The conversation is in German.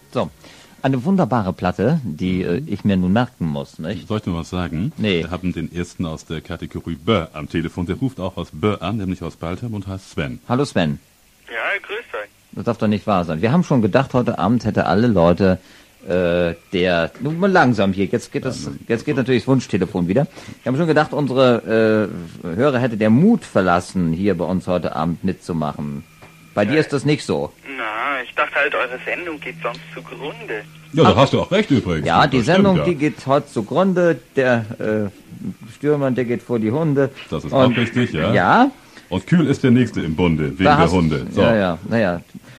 So, eine wunderbare Platte, die ich mir nun merken muss, nicht? Soll ich nur was sagen? Nee. Wir haben den ersten aus der Kategorie Bö am Telefon. Der ruft auch aus Bö an, nämlich aus Baltham und heißt Sven. Hallo Sven. Ja, grüß euch. Das darf doch nicht wahr sein. Wir haben schon gedacht, heute Abend hätte alle Leute nun mal langsam hier. Jetzt geht natürlich das Wunschtelefon wieder. Wir haben schon gedacht, unsere Hörer hätte der Mut verlassen, hier bei uns heute Abend mitzumachen. Bei dir ist das nicht so. Na, ich dachte halt, eure Sendung geht sonst zugrunde. Ja, da hast du auch recht übrigens. Ja, die Das Sendung, stimmt, ja. die geht heute zugrunde. Der Stürmann, der geht vor die Hunde. Das ist auch richtig, ja. Ja, Und Kühl ist der Nächste im Bunde, wegen da der hast, Hunde. So. Ja, naja.